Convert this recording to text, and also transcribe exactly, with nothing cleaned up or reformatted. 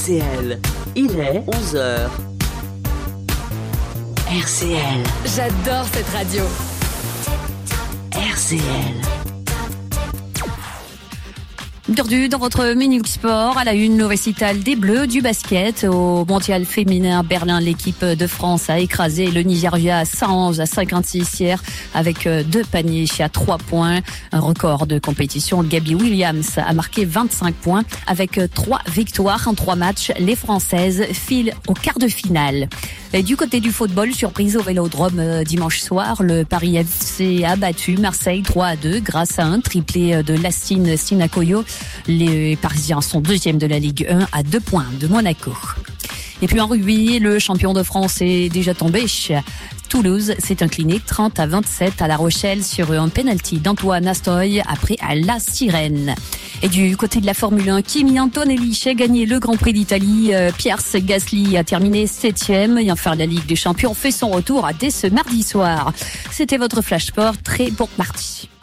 C L. Il est onze heures. R C L. J'adore cette radio. R C L. Perdu dans votre Minute Sport, à la une, le récital des Bleus du basket. Au mondial féminin Berlin, l'équipe de France a écrasé le Nigeria à cent onze à cinquante-six hier avec deux paniers à trois points. Un record de compétition. Gabby Williams a marqué vingt-cinq points avec trois victoires en trois matchs. Les Françaises filent au quart de finale. Et du côté du football, surprise au Vélodrome dimanche soir, le Paris F C a battu Marseille trois à deux grâce à un triplé de Lastine Sinakoyo. Les Parisiens sont deuxièmes de la Ligue un à deux points de Monaco. Et puis en rugby, le champion de France est déjà tombé. Toulouse s'est incliné trente à vingt-sept à La Rochelle sur un penalty d'Antoine Astoy après à la sirène. Et du côté de la Formule un, Kimi Antonelli a gagné le Grand Prix d'Italie. Euh, Pierre Gasly a terminé septième. Et enfin, la Ligue des Champions fait son retour dès ce mardi soir. C'était votre Flash Sport. Très bon mardi.